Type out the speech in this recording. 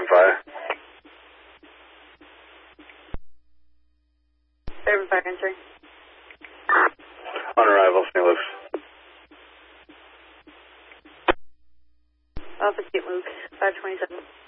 fire. Fairhaven Fire entering. On arrival, St. Luke's. Office gate moved. 527.